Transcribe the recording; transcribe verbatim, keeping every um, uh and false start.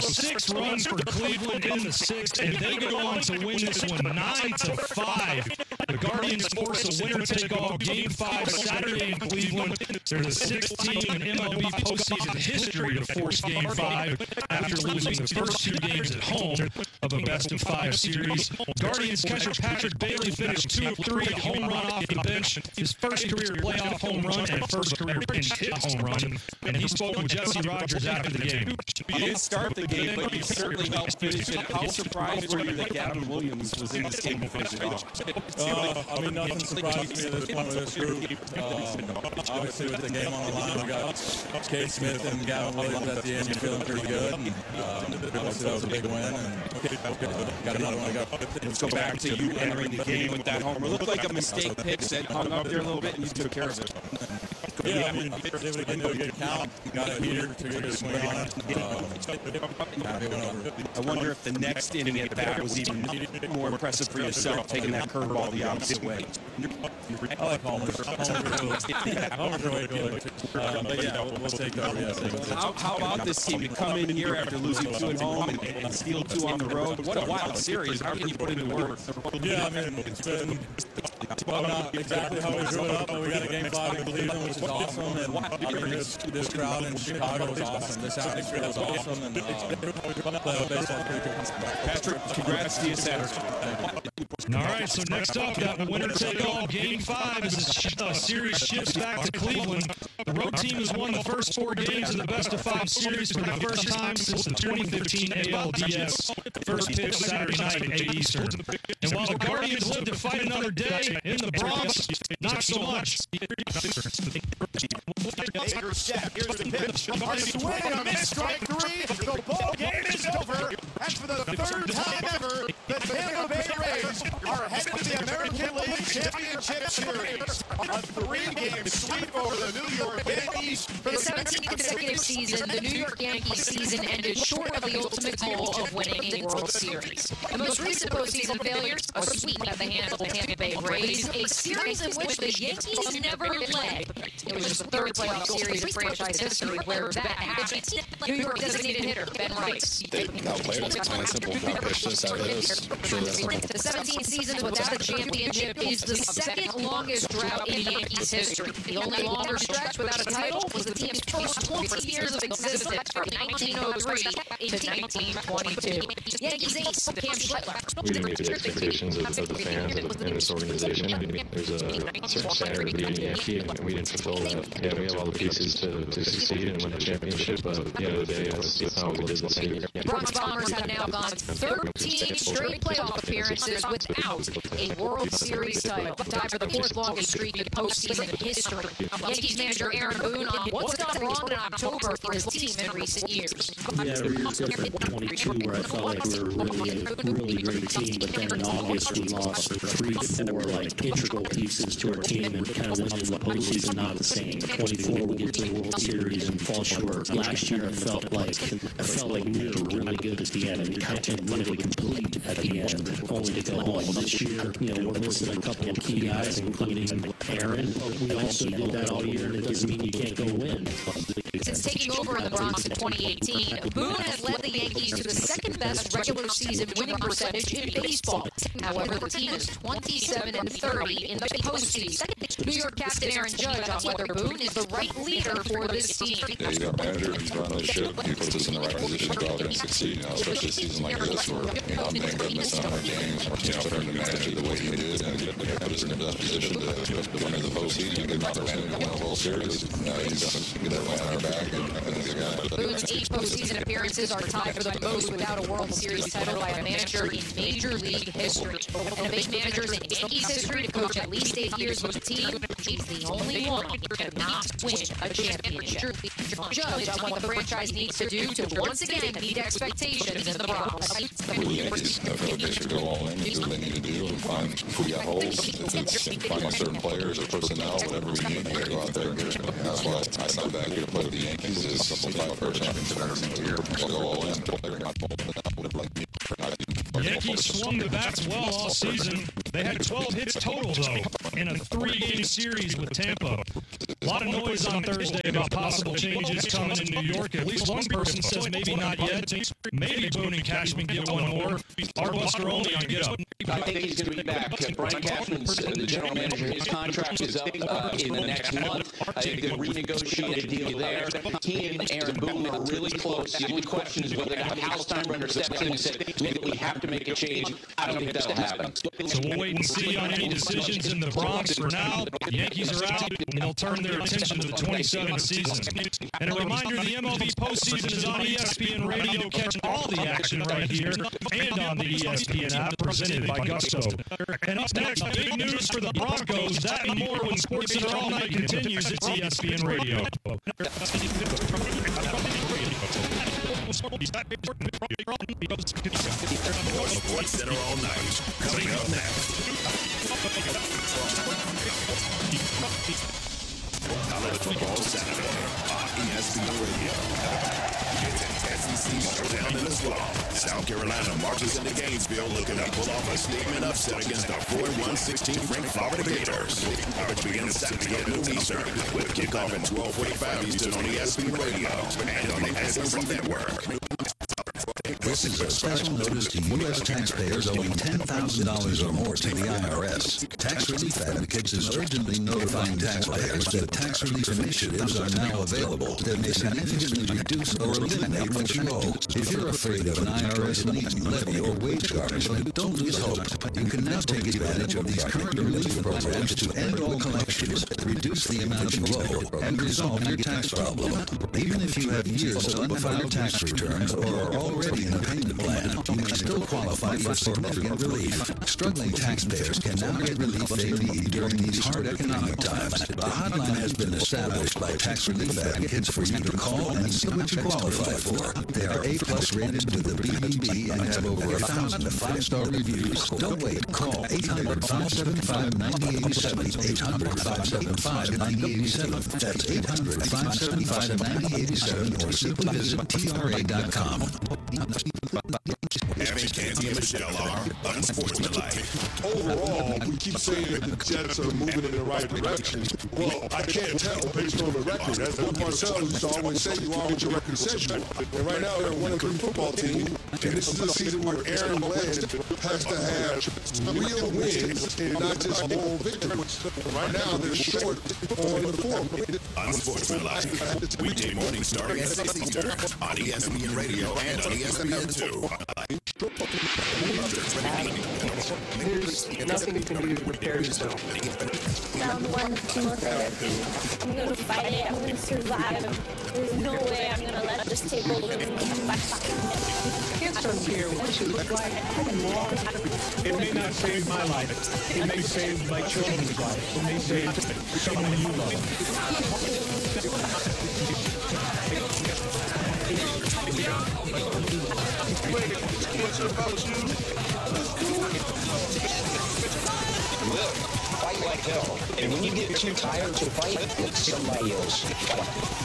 six runs for Cleveland in the sixth, and they go on to win this one nine to five. The Guardians force a winner-take-all Game five Saturday in Cleveland. They're the sixth team in M L B postseason history to force Game five after losing the first two games at home of a best-of-five series. Guardians catcher Patrick Bailey finished two of three, a home run off the bench, his first career playoff home run and first career pinch hit home run, and he spoke with Jesse Rogers after the game. You didn't start the game, but you certainly helped finish it. How surprised were you that Gavin Williams was in this game to finish it off? Uh, I mean, nothing surprised me at this point with this group. Um, obviously, with the game on the line, we got Cade Smith and Gavin Williams at the end. You're feeling pretty good. And, um, obviously, that was a big win. And uh, got another one to go. Let's go back to you entering the game with that homer. It looked like a mistake pitch that hung up there a little bit, and you took care of it. Yeah, I mean, they would get a good count. Got a heater to get a swing on it. Um, I wonder if the next inning at bat was even more impressive for yourself, taking that curveball the opposite way. I like homers. Homers are way cooler. Um, but yeah, we'll, we'll take over. Yes, how, how about this team to come in here after losing two at home and, and steal two on the road? What a wild series. How can you put it into words? Yeah, I mean, it's been, well, not exactly how we drew it up, but we got a game five in Cleveland, which is awesome. And I mean, this, this crowd in Chicago was awesome. This atmosphere was awesome. And um, playoff baseball pretty good. Patrick, congrats to you, Saturday. All right, so next up, that winner-take-all Game five as the uh, series shifts back to Cleveland. The road team has won the first four games of the best-of-five series for the first time since the twenty fifteen A L D S. First pitch Saturday night at eight Eastern. And while the Guardians live to fight another day in the Bronx, not so much. Baker set. Here's the pitch. A swing and a miss. Strike three. The ball game is over. And for the third time ever, the Tampa Bay Rays are headed to the American League Championship Series. A three-game sweep over the New York Yankees. For the seventeenth consecutive season, the New York Yankees season ended short of the ultimate goal of winning a World Series. The most recent postseason failures, a sweep at the hands of the Tampa Bay Rays, a series in which the Yankees never led. It was just the third playoff series in franchise history where that happened. New York designated hitter Ben Rice. They outplayed us. It's plain and simple. Outpitched us, outplayed us. Sure, that's not The seventeen seasons without a championship is the second longest drought in Yankees history. The only longer stretch without a title was the team's first twenty years of existence from nineteen oh three to nineteen twenty-two. Yankees ace Cam Schlettler. We didn't meet the expectations of, of the fans and, and this organization. I mean, there's a certain standard of being a Yankee, and we didn't fulfill that. Yeah, we have all the pieces to, to succeed and win the championship, but at the end of the day, that's, that's not what we did this year. Bronx Bombers have now gone thirteen straight playoff appearances without a World Series title, tied for the fourth longest streak in postseason history. Yankees manager Aaron Boone on what's gone wrong in October for his team in recent years. Yeah, we were different in twenty-two where I felt like we were really a really great team, but then in August we lost three, four like integral pieces to our team and kind of went into the postseason not the same. twenty-four we get to the World Series and fall short. Last year I felt like I felt like we were really good at the end and kind of really complete at the end, only to go home. This year, you know, we're missing a couple of key guys, including Aaron. We also did that all year, and it doesn't mean you can't go win. Since taking over in the Bronx in twenty eighteen, Boone has led the Yankees to the second best regular season winning percentage in baseball. However, the team is twenty-seven and thirty in the postseason. New York captain Aaron Judge on whether Boone is the right leader for this team. Yeah, you got a manager who's running the ship. He puts us in the right position to go out there and succeed, you know, especially a season like this where, you know, I'm banged up missing out on games. You know, for him to manage it the way he did and put us in the best position to, to win in the postseason and get an opportunity to win a World Series. You know, he's going to get that on our back and, and he's a guy. Boone's eight postseason appearances are tied for the most without a World Series title by a manager in Major League history. And of eight managers in Yankees history to coach at least eight years with a team, he's the only one to not win a championship. Judge on what the franchise needs to do to once again meet expectations in the Bronx. For the Yankees, I feel like they should go all in, do what they need to do, and find if we got holes, if it's finding certain players or personnel, whatever we need, we got to go out there and get it. And that's why I signed back here to play with the Yankees is to fight for a championship every single year. So go all in. Yankees swung the bats well all season. They had twelve hits total, though, in a three-game series with Tampa. A lot of noise on Thursday about possible changes coming in New York. At least one person says maybe not yet. Maybe Boone and Cashman get one more. Arbuster only on get up. I think he's going to be back. Uh, Brian Cashman's uh, the general manager. His contract is up uh, in the next month. I think they'll renegotiate a deal there. He and Aaron Boone are really close. The only question is whether Hal Steinbrenner steps in and said, look, we have to make a change. I don't think that'll happen. So we'll wait and see on any decisions in the Bronx. For now, the Yankees are out, and they'll turn their attention to the twenty-seventh season. And a reminder, the M L B postseason is on E S P N Radio. Catch all the action right here and on the E S P N app, presented by Gusto. And up next, big news for the Broncos. That and more when SportsCenter All Night continues. It's E S P N Radio. SportsCenter All Night. Coming up next. College Football Saturday on E S P N Radio. It's an S E C showdown in the swamp. South Carolina marches into Gainesville looking to pull off a statement upset against the four and one sixteenth ranked Florida Gators. Coverage begins Saturday at noon Eastern with kickoff at twelve forty-five Eastern on E S P N Radio and on the S E C Network. This is a special notice to U S taxpayers owing ten thousand dollars or more to the I R S. Tax Relief Advocates is urgently notifying taxpayers that tax relief initiatives are now available that may significantly reduce or eliminate what you owe. If you're afraid of an I R S lien, levy, or wage garnishment, don't lose hope. You can now take advantage of these current relief programs to end all collections, reduce the amount you owe, and resolve your tax problem. Even if you have years of unfiled tax returns or are already in a payment plan, you may still qualify for significant relief. Struggling taxpayers can now get relief they need during these hard economic times. A hotline has been established by Tax Relief Advocates for you to call and see what you qualify for. They are A plus rated with the B B B and have over a thousand five-star reviews. Don't wait. Call eight hundred, five seven five, nine zero eight seven, eight hundred, five seven five, nine zero eight seven. That's eight hundred, five seven five, nine zero eight seven or simply visit T R A dot com. Evan Canty and Michelle are unsportsmanlike. Overall, we keep saying that the Jets are moving in the right direction. Well, I can't tell based on the record. As Bill Parcells used to always say, you are what your record says you are. And right now, they're a one and three football team. And this is a season where Aaron Glenn has to have real wins and not just moral victories. Right now, they're short on the form. Unsportsmanlike. Weekday morning starting at six Eastern on E S P N Radio and on E S P N two. There's nothing you can do to prepare yourself. Round one, chemotherapy. I'm gonna fight it. I'm gonna survive. There's no way I'm gonna let this take over me. Kids don't care what you look like. It may not save my life. It may save my children's life. It may save someone you love. Look, fight like hell. And when you get too tired to fight, let somebody else fight.